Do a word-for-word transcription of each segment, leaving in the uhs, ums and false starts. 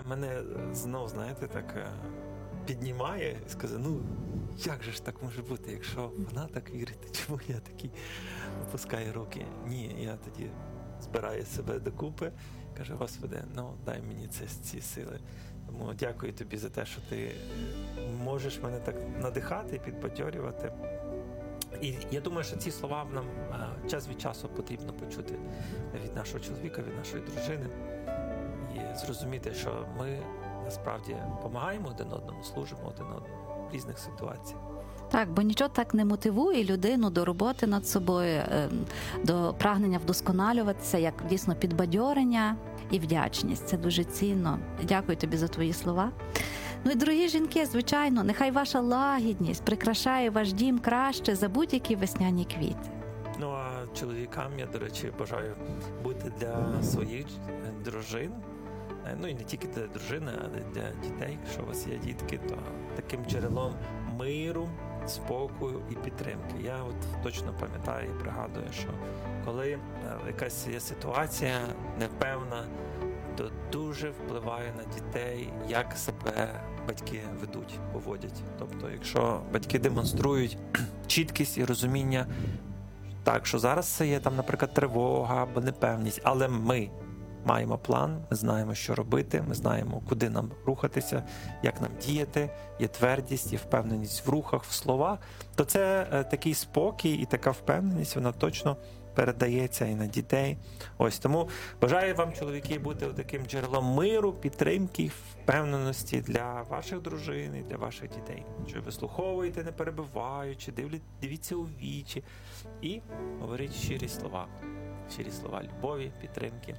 це мене знов, знаєте, так піднімає і скаже, ну, як же ж так може бути, якщо вона так вірить, чому я такий опускаю руки? Ні, я тоді збираю себе докупи, кажу, Господи, ну, дай мені це, ці сили. Тому дякую тобі за те, що ти можеш мене так надихати, підбадьорювати. І я думаю, що ці слова нам час від часу потрібно почути від нашого чоловіка, від нашої дружини. І зрозуміти, що ми насправді допомагаємо один одному, служимо один одному в різних ситуаціях. Так, бо нічого так не мотивує людину до роботи над собою, до прагнення вдосконалюватися, як дійсно підбадьорення і вдячність. Це дуже цінно. Дякую тобі за твої слова. Ну і, дорогі жінки, звичайно, нехай ваша лагідність прикрашає ваш дім краще за будь-які весняні квіти. Ну, а чоловікам я, до речі, бажаю бути для своїх дружин, ну і не тільки для дружини, але для дітей. Якщо у вас є дітки, то таким джерелом миру, спокою і підтримки. Я от точно пам'ятаю і пригадую, що коли якась є ситуація невпевна, то дуже впливає на дітей, як себе батьки ведуть, поводять. Тобто, якщо батьки демонструють чіткість і розуміння, так, що зараз це є, там, наприклад, тривога або непевність, але ми маємо план, ми знаємо, що робити, ми знаємо, куди нам рухатися, як нам діяти, є твердість, є впевненість в рухах, в словах, то це е, такий спокій і така впевненість, вона точно передається і на дітей. Ось тому бажаю вам, чоловіки, бути таким джерелом миру, підтримки, впевненості для ваших дружин і для ваших дітей. Що вислуховуєте, не перебиваючи, дивіться у вічі і говоріть щирі слова, щирі слова любові, підтримки,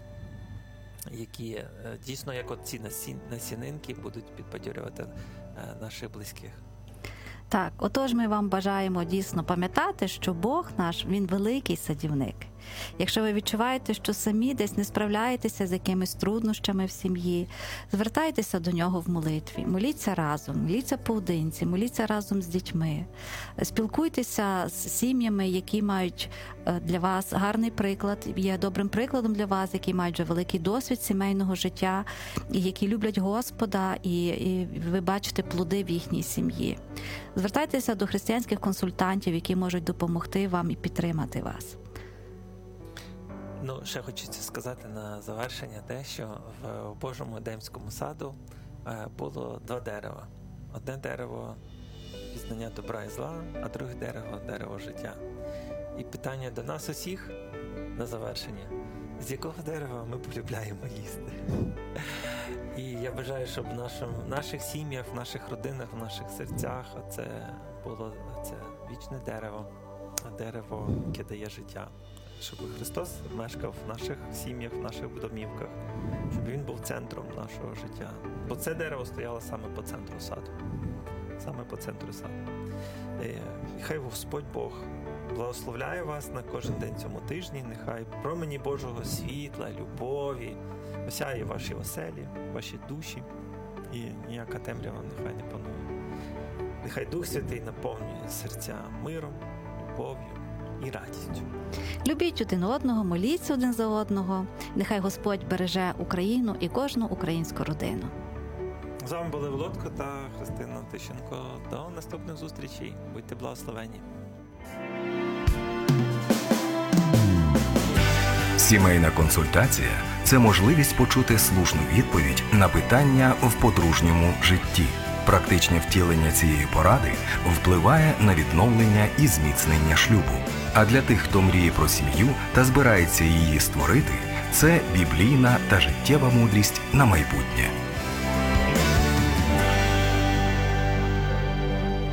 які дійсно, як от ці насінинки, будуть підбадьорювати наших близьких. Так, отож ми вам бажаємо дійсно пам'ятати, що Бог наш, Він великий садівник. Якщо ви відчуваєте, що самі десь не справляєтеся з якимись труднощами в сім'ї, звертайтеся до Нього в молитві, моліться разом, моліться поодинці, моліться разом з дітьми, спілкуйтеся з сім'ями, які мають для вас гарний приклад, є добрим прикладом для вас, які мають вже великий досвід сімейного життя, і які люблять Господа, і, і ви бачите плоди в їхній сім'ї. Звертайтеся до християнських консультантів, які можуть допомогти вам і підтримати вас. Ну, ще хочеться сказати на завершення те, що в Божому Едемському саду було два дерева. Одне дерево – пізнання добра і зла, а друге дерево – дерево життя. І питання до нас усіх на завершення – з якого дерева ми полюбляємо їсти? І я бажаю, щоб в нашим, в наших сім'ях, в наших родинах, в наших серцях це було це вічне дерево, дерево, яке дає життя. Щоб Христос мешкав в наших сім'ях, в наших домівках, щоб Він був центром нашого життя. Бо це дерево стояло саме по центру саду. Саме по центру саду. І хай Господь Бог благословляє вас на кожен день цьому тижні, нехай промені Божого світла, любові осяє ваші оселі, ваші душі, і ніяка темрява нехай не панує. Нехай Дух Святий наповнює серця миром, любов'ю і радістю. Любіть один одного, моліться один за одного. Нехай Господь береже Україну і кожну українську родину. З вами були Володко та Христина Тищенко. До наступних зустрічей. Будьте благословені. Сімейна консультація – це можливість почути слушну відповідь на питання в подружньому житті. Практичне втілення цієї поради впливає на відновлення і зміцнення шлюбу. А для тих, хто мріє про сім'ю та збирається її створити, це біблійна та життєва мудрість на майбутнє.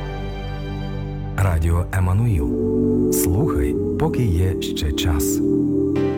Радіо Еммануїл. Слухай, поки є ще час.